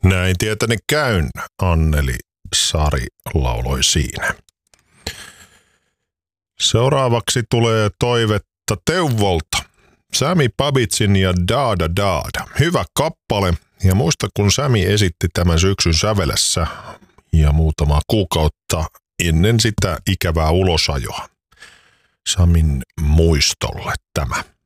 Näin tietäni käyn, Anneli Sari lauloi siinä. Seuraavaksi tulee toivetta Teuvolta. Sami Babitsin ja Daada Daada. Hyvä kappale. Ja muista, kun Sami esitti tämän syksyn sävelessä ja muutamaa kuukautta ennen sitä ikävää ulosajoa. Samin muistolle tämä.